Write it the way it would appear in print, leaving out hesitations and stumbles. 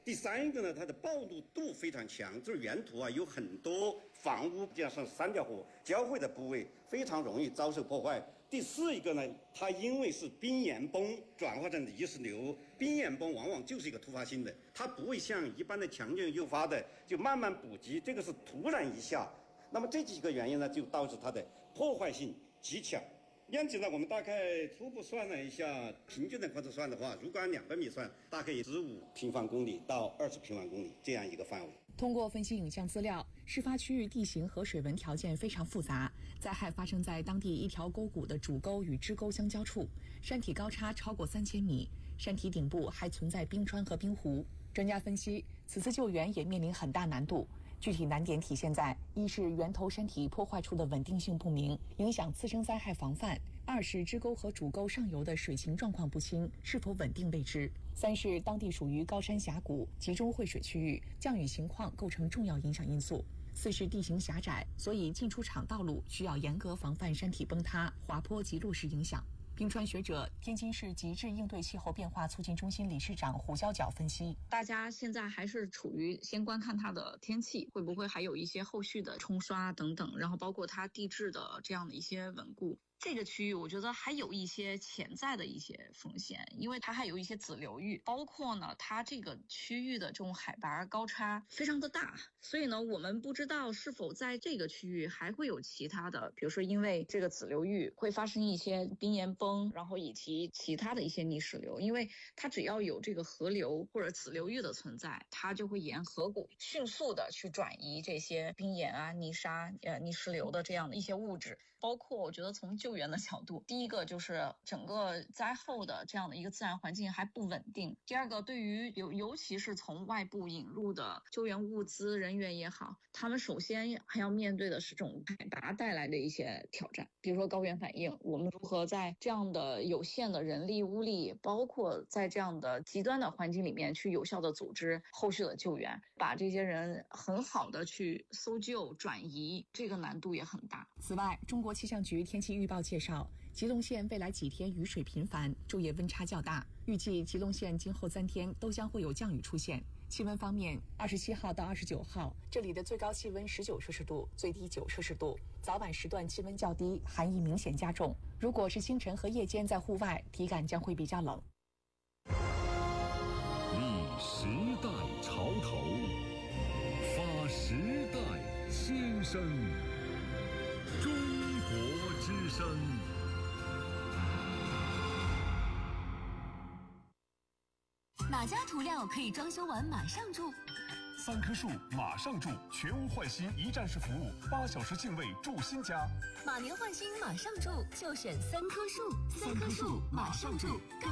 第三个呢，它的暴露度非常强，就是原图有很多房屋加上三条河交汇的部位，非常容易遭受破坏。第四一个呢，它因为是冰岩崩转化成泥石流，冰岩崩往往就是一个突发性的，它不会像一般的强震诱发的就慢慢补给，这个是突然一下。那么这几个原因呢，就导致它的破坏性极强。面积呢，我们大概初步算了一下，平均的宽度算的话，如果按200米算，大概15平方公里到20平方公里这样一个范围。 通过分析影像资料，事发区域地形和水文条件非常复杂，灾害发生在当地一条沟谷的主沟与支沟相交处，山体高差超过3000米，山体顶部还存在冰川和冰湖。专家分析，此次救援也面临很大难度。具体难点体现在：一是源头山体破坏处的稳定性不明，影响次生灾害防范；二是支沟和主沟上游的水情状况不清，是否稳定未知；三是当地属于高山峡谷，集中汇水区域，降雨情况构成重要影响因素；四是地形狭窄，所以进出场道路需要严格防范山体崩塌、滑坡及落石影响。冰川学者、天津市极致应对气候变化促进中心理事长胡小角分析， 大家现在还是处于先观看它的天气，会不会还有一些后续的冲刷等等，然后包括它地质的这样的一些稳固。这个区域我觉得还有一些潜在的一些风险，因为它还有一些子流域，包括呢它这个区域的这种海拔高差非常的大，所以呢我们不知道是否在这个区域还会有其他的，比如说因为这个子流域会发生一些冰岩崩，然后以及其他的一些泥石流，因为它只要有这个河流或者子流域的存在，它就会沿河谷迅速的去转移这些冰岩泥沙泥石流的这样的一些物质。包括我觉得从救援的角度，第一个就是整个灾后的这样的一个自然环境还不稳定，第二个对于尤其是从外部引入的救援物资人员也好，他们首先还要面对的是这种海拔带来的一些挑战，比如说高原反应，我们如何在这样的有限的人力物力，包括在这样的极端的环境里面去有效的组织后续的救援，把这些人很好的去搜救转移，这个难度也很大。 此外，中国气象局天气预报介绍，吉隆县未来几天雨水频繁，昼夜温差较大，预计吉隆县今后3天都将会有降雨出现。气温方面，27号到29号，这里的最高气温19摄氏度，最低9摄氏度。早晚时段气温较低，寒意明显加重。如果是清晨和夜间在户外，体感将会比较冷。 立时代潮头，发时代先声。中国之声。 哪家涂料可以装修完马上住 ？3棵树马上住，全屋换新一站式服务，8小时净位住新家。 马年换新马上住，就选3棵树，3棵树马上住。